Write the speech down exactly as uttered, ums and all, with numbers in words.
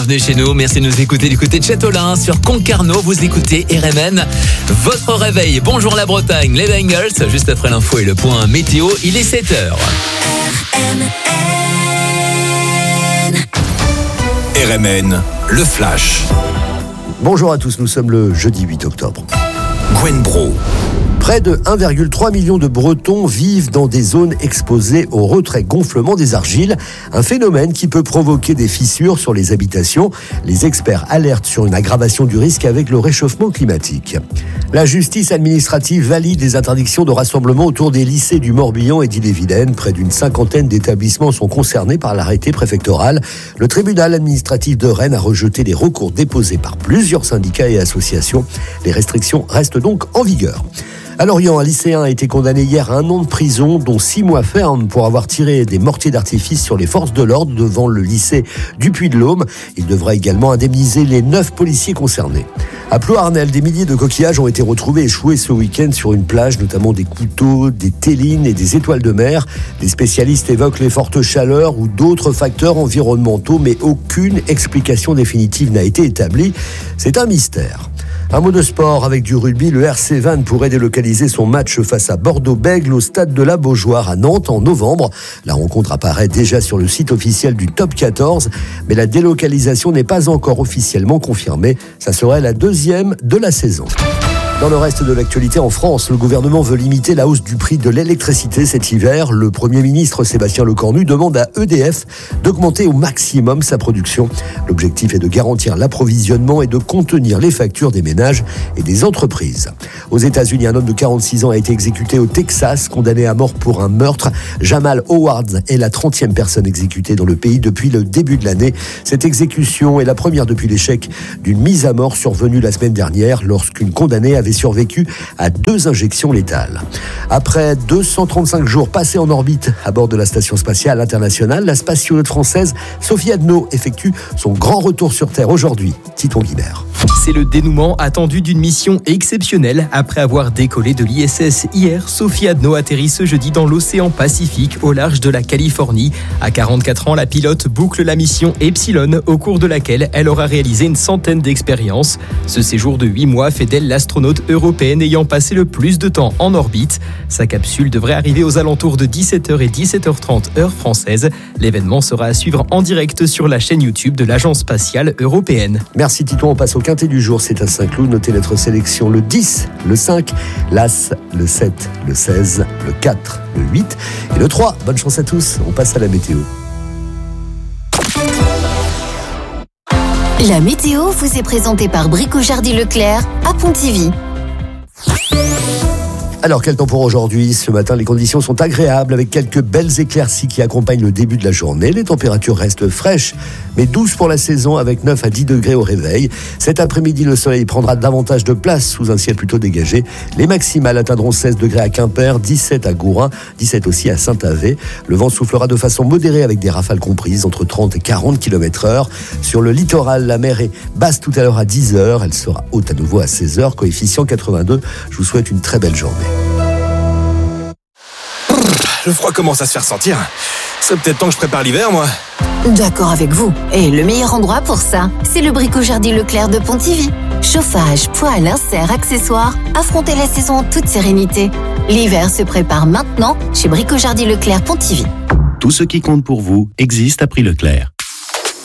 bienvenue chez nous. Merci de nous écouter du côté de Châteaulin sur Concarneau. Vous écoutez R M N, votre réveil. Bonjour la Bretagne, les Bengals. Juste après l'info et le point météo, il est sept heures. R M N. R M N, le flash. Bonjour à tous, nous sommes le jeudi huit octobre. Gwen Bro. Près de un virgule trois million de Bretons vivent dans des zones exposées au retrait-gonflement des argiles, un phénomène qui peut provoquer des fissures sur les habitations. Les experts alertent sur une aggravation du risque avec le réchauffement climatique. La justice administrative valide les interdictions de rassemblement autour des lycées du Morbihan et d'Ille-et-Vilaine. Près d'une cinquantaine d'établissements sont concernés par l'arrêté préfectoral. Le tribunal administratif de Rennes a rejeté les recours déposés par plusieurs syndicats et associations. Les restrictions restent donc en vigueur. À Lorient, un lycéen a été condamné hier à un an de prison, dont six mois ferme pour avoir tiré des mortiers d'artifice sur les forces de l'ordre devant le lycée du Puy-de-Dôme. Il devra également indemniser les neuf policiers concernés. À Ploarnel, des milliers de coquillages ont été retrouvés échoués ce week-end sur une plage, notamment des couteaux, des télines et des étoiles de mer. Les spécialistes évoquent les fortes chaleurs ou d'autres facteurs environnementaux, mais aucune explication définitive n'a été établie. C'est un mystère. Un mot de sport avec du rugby, le R C Vannes pourrait délocaliser son match face à Bordeaux-Bègles au stade de la Beaujoire à Nantes en novembre. La rencontre apparaît déjà sur le site officiel du Top quatorze, mais la délocalisation n'est pas encore officiellement confirmée. Ça serait la deuxième de la saison. Dans le reste de l'actualité en France, le gouvernement veut limiter la hausse du prix de l'électricité cet hiver. Le Premier ministre Sébastien Lecornu demande à E D F d'augmenter au maximum sa production. L'objectif est de garantir l'approvisionnement et de contenir les factures des ménages et des entreprises. Aux États-Unis, un homme de quarante-six ans a été exécuté au Texas, condamné à mort pour un meurtre. Jamal Howard est la trentième personne exécutée dans le pays depuis le début de l'année. Cette exécution est la première depuis l'échec d'une mise à mort survenue la semaine dernière lorsqu'une condamnée avait survécu à deux injections létales. Après deux cent trente-cinq jours passés en orbite à bord de la Station spatiale internationale, la spationaute française Sophie Adno effectue son grand retour sur Terre aujourd'hui. Titon Guibert. C'est le dénouement attendu d'une mission exceptionnelle. Après avoir décollé de l'I S S hier, Sophie Adno atterrit ce jeudi dans l'océan Pacifique au large de la Californie. À quarante-quatre ans, la pilote boucle la mission Epsilon, au cours de laquelle elle aura réalisé une centaine d'expériences. Ce séjour de huit mois fait d'elle l'astronaute européenne ayant passé le plus de temps en orbite. Sa capsule devrait arriver aux alentours de dix-sept heures et dix-sept heures trente heure française. L'événement sera à suivre en direct sur la chaîne YouTube de l'Agence spatiale européenne. Merci Titon, on passe au quintet du jour, c'est à Saint-Cloud. Notez notre sélection le dix, le cinq, l'As, le sept, le seize, le quatre, le huit et le trois. Bonne chance à tous, on passe à la météo. La météo vous est présentée par Brico Jardy Leclerc à Pontivy. Alors, quel temps pour aujourd'hui ? Ce matin, les conditions sont agréables avec quelques belles éclaircies qui accompagnent le début de la journée. Les températures restent fraîches, mais douces pour la saison avec neuf à dix degrés au réveil. Cet après-midi, le soleil prendra davantage de place sous un ciel plutôt dégagé. Les maximales atteindront seize degrés à Quimper, dix-sept à Gourin, dix-sept aussi à Saint-Avé. Le vent soufflera de façon modérée avec des rafales comprises entre trente et quarante kilomètres heure. Sur le littoral, la mer est basse tout à l'heure à dix heures. Elle sera haute à nouveau à seize heures, coefficient quatre-vingt-deux. Je vous souhaite une très belle journée. Le froid commence à se faire sentir. C'est peut-être temps que je prépare l'hiver, moi. D'accord avec vous. Et le meilleur endroit pour ça, c'est le Brico Jardy Leclerc de Pontivy. Chauffage, poêle, insert, accessoires, affrontez la saison en toute sérénité. L'hiver se prépare maintenant chez Brico Jardy Leclerc Pontivy. Tout ce qui compte pour vous existe à prix Leclerc.